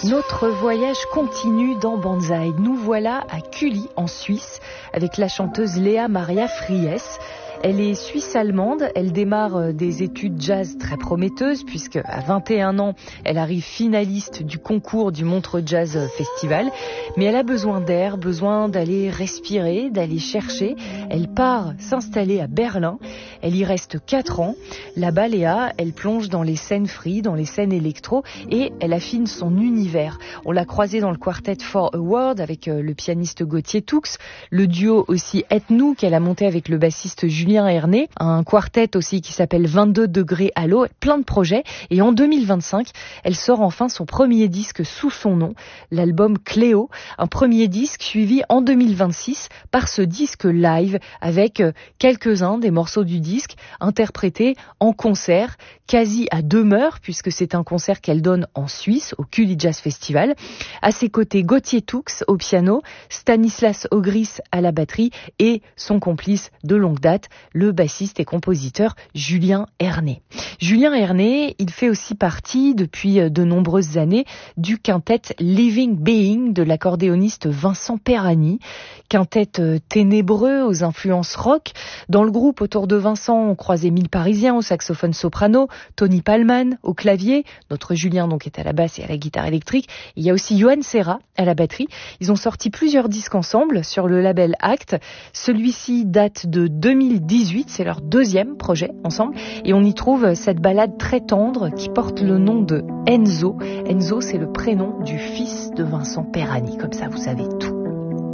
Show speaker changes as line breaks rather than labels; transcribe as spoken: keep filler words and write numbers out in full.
Notre voyage continue dans Banzai. Nous voilà à Cully, en Suisse, avec la chanteuse Léa Maria Fries. Elle est suisse-allemande, elle démarre des études jazz très prometteuses puisque à vingt et un ans, elle arrive finaliste du concours du Montreux Jazz Festival. Mais elle a besoin d'air, besoin d'aller respirer, d'aller chercher. Elle part s'installer à Berlin. Elle y reste quatre ans. Là-bas, Léa, elle plonge dans les scènes free, dans les scènes électro et elle affine son univers. On l'a croisée dans le Quartet for a World avec le pianiste Gauthier Toux, le duo aussi Et nous qu'elle a monté avec le bassiste Julien Erné, un quartet aussi qui s'appelle vingt-deux degrés à l'eau, plein de projets. Et en deux mille vingt-cinq, elle sort enfin son premier disque sous son nom, l'album Cléo, un premier disque suivi en deux mille vingt-six par ce disque live avec quelques-uns des morceaux du disque interprétés en concert, quasi à demeure puisque c'est un concert qu'elle donne en Suisse au Cully Jazz Festival. À ses côtés, Gauthier Toux au piano, Stanislas Ogris à la batterie et son complice de longue date, le bassiste et compositeur Julien Erné. Julien Erné, il fait aussi partie depuis de nombreuses années du quintet Living Being de l'accordéoniste Vincent Perani. Quintet ténébreux aux influences rock. Dans le groupe autour de Vincent, on croise Émile Parisien au saxophone soprano, Tony Palman au clavier, notre Julien donc est à la basse et à la guitare électrique. Il y a aussi Johan Serra à la batterie. Ils ont sorti plusieurs disques ensemble sur le label Act. Celui-ci date de deux mille dix-huit, c'est leur deuxième projet ensemble et on y trouve cette ballade très tendre qui porte le nom de Enzo. Enzo, c'est le prénom du fils de Vincent Perani, comme ça vous savez tout.